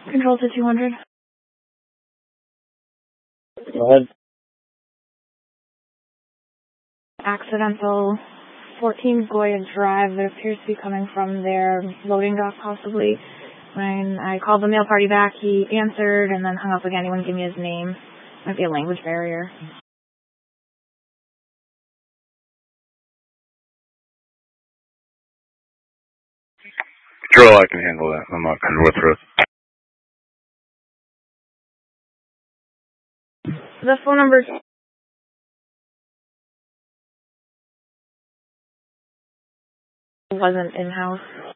Control to 200. Go ahead. Accidental 14 Goya Drive that appears to be coming from their loading dock possibly. When I called the mail party back, he answered and then hung up again. He wouldn't give me his name. Might be a language barrier. Control, I can handle that. I'm not good with it. The phone number wasn't in-house.